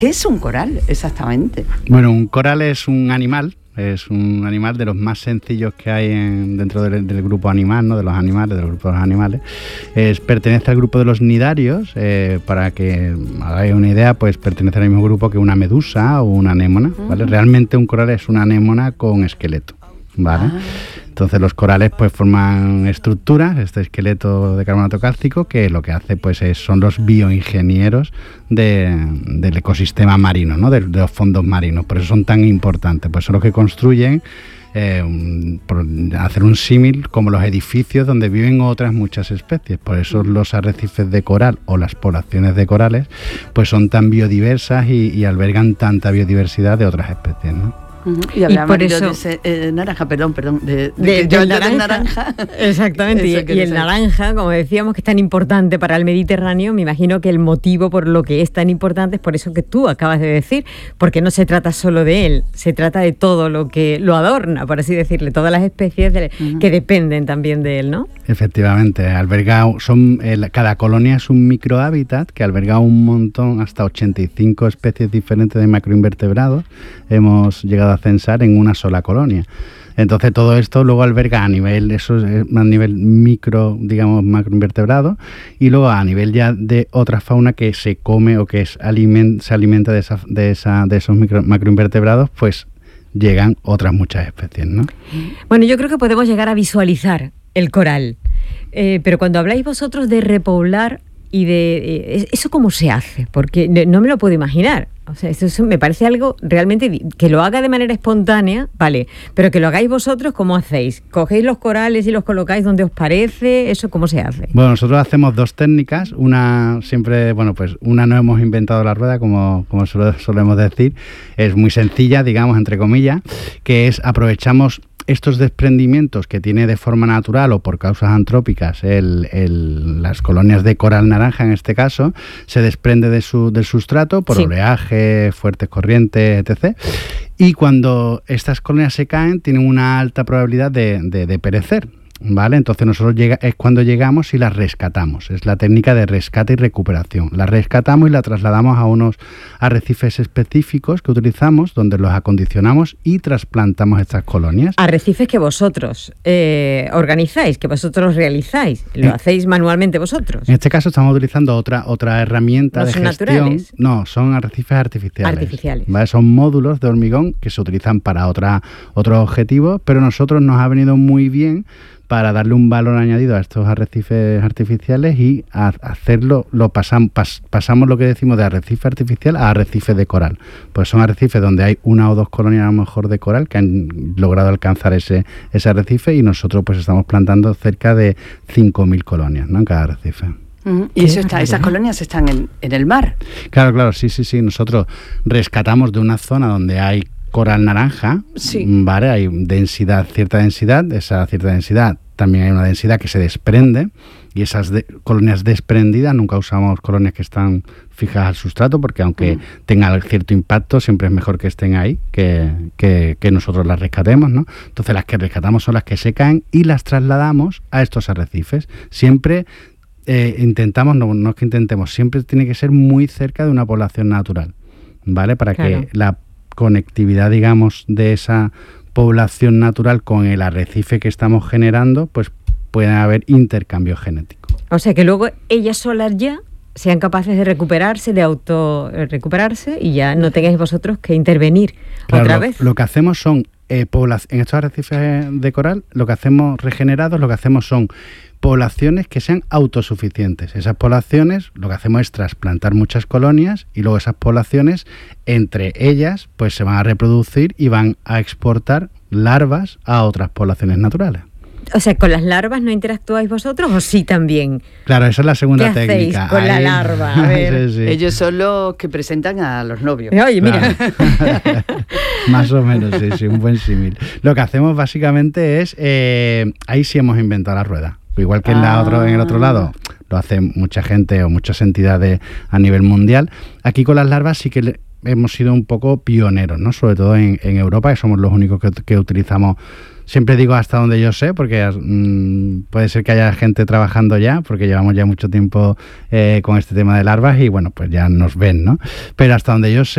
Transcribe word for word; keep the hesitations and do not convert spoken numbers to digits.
¿Qué es un coral exactamente? Bueno, un coral es un animal, es un animal de los más sencillos que hay en, dentro del, del grupo animal, ¿no? De los animales, del grupo de los animales. Es, pertenece al grupo de los nidarios, eh, para que hagáis una idea, pues pertenece al mismo grupo que una medusa o una anémona, ¿vale? Uh-huh. Realmente un coral es una anémona con esqueleto, ¿vale? Ah. Entonces los corales pues forman estructuras, este esqueleto de carbonato cálcico, que lo que hace pues es, son los bioingenieros de, del ecosistema marino, ¿no? De, de los fondos marinos, por eso son tan importantes, pues son los que construyen, eh, un, por hacer un símil, como los edificios donde viven otras muchas especies. Por eso los arrecifes de coral o las poblaciones de corales pues son tan biodiversas y, y albergan tanta biodiversidad de otras especies, ¿no? Uh-huh. Y hablamos de ese, eh, naranja, perdón, perdón, de, de, de, de naranja. naranja. Exactamente, y, y el sé. naranja, como decíamos, que es tan importante para el Mediterráneo, me imagino que el motivo por lo que es tan importante es por eso que tú acabas de decir, porque no se trata solo de él, se trata de todo lo que lo adorna, por así decirle, todas las especies de, uh-huh. que dependen también de él, ¿no? Efectivamente, alberga, son, el, cada colonia es un microhábitat que alberga un montón, hasta ochenta y cinco especies diferentes de macroinvertebrados, hemos llegado a censar en una sola colonia. Entonces todo esto luego alberga a nivel, eso es a nivel micro, digamos, macroinvertebrado, y luego a nivel ya de otra fauna que se come o que es aliment, se alimenta de esa, de esa, de esos micro, macroinvertebrados, pues llegan otras muchas especies, ¿no? Bueno, yo creo que podemos llegar a visualizar el coral, eh, pero cuando habláis vosotros de repoblar y de eh, ¿eso cómo se hace? Porque no me lo puedo imaginar. O sea, eso, eso me parece algo realmente que lo haga de manera espontánea, vale, pero que lo hagáis vosotros, ¿cómo hacéis? ¿Cogéis los corales y los colocáis donde os parece? ¿Eso cómo se hace? Bueno, nosotros hacemos dos técnicas. Una siempre, bueno, pues una no hemos inventado la rueda, como, como solemos decir. Es muy sencilla, digamos, entre comillas, que es aprovechamos estos desprendimientos que tiene de forma natural o por causas antrópicas el, el, las colonias de coral naranja, en este caso, se desprende de su, del sustrato por sí. oleaje, fuertes corrientes, etcétera. Y cuando estas colonias se caen, tienen una alta probabilidad de, de, de perecer, ¿vale? Entonces nosotros llega, es cuando llegamos y las rescatamos. Es la técnica de rescate y recuperación. Las rescatamos y la trasladamos a unos arrecifes específicos que utilizamos, donde los acondicionamos y trasplantamos estas colonias. Arrecifes que vosotros eh, organizáis, que vosotros realizáis. ¿Lo eh, hacéis manualmente vosotros? En este caso estamos utilizando otra, otra herramienta ¿No de son gestión. Naturales? No, son arrecifes artificiales. Artificiales. ¿Vale? Son módulos de hormigón que se utilizan para otra, otros objetivos, pero a nosotros nos ha venido muy bien para darle un valor añadido a estos arrecifes artificiales y a hacerlo, lo pasam, pas, pasamos lo que decimos de arrecife artificial a arrecife de coral. Pues son arrecifes donde hay una o dos colonias a lo mejor de coral que han logrado alcanzar ese, ese arrecife, y nosotros pues estamos plantando cerca de cinco mil colonias, ¿no?, en cada arrecife. Uh-huh. Y eso está, esas colonias están en, en el mar. Claro, claro, sí, sí, sí. Nosotros rescatamos de una zona donde hay coral naranja, sí. ¿vale? Hay densidad, cierta densidad, esa cierta densidad también hay una densidad que se desprende, y esas de, colonias desprendidas, nunca usamos colonias que están fijas al sustrato, porque aunque mm. tengan cierto impacto, siempre es mejor que estén ahí que, que, que nosotros las rescatemos, ¿no? Entonces las que rescatamos son las que se caen y las trasladamos a estos arrecifes. Siempre eh, intentamos, no, no es que intentemos, siempre tiene que ser muy cerca de una población natural, ¿vale? Para claro. que la conectividad, digamos, de esa población natural con el arrecife que estamos generando, pues puede haber intercambio genético. O sea que luego ellas solas ya sean capaces de recuperarse, de auto recuperarse, y ya no tengáis vosotros que intervenir claro, otra lo, vez. Lo que hacemos son, eh, pobla- en estos arrecifes de coral, lo que hacemos regenerados, lo que hacemos son poblaciones que sean autosuficientes. Esas poblaciones, lo que hacemos es trasplantar muchas colonias, y luego esas poblaciones, entre ellas, pues se van a reproducir y van a exportar larvas a otras poblaciones naturales. O sea, ¿con las larvas no interactuáis vosotros o sí también? Clacon esa es la segunda ¿Qué técnica. ¿Qué hacéis con Ahí... la larva? A ver. Sí, sí. Ellos son los que presentan a los novios. Oye, mira. Claro. Más o menos, sí, sí, un buen símil. Lo que hacemos básicamente es, eh, ahí sí hemos inventado la rueda. Igual que en, la otro, en el otro lado lo hace mucha gente o muchas entidades a nivel mundial. Aquí con las larvas sí que le, hemos sido un poco pioneros, ¿no? Sobre todo en, en Europa, que somos los únicos que, que utilizamos. Siempre digo hasta donde yo sé, porque mmm, puede ser que haya gente trabajando ya, porque llevamos ya mucho tiempo eh, con este tema de larvas y bueno, pues ya nos ven, ¿no? Pero hasta donde yo sé,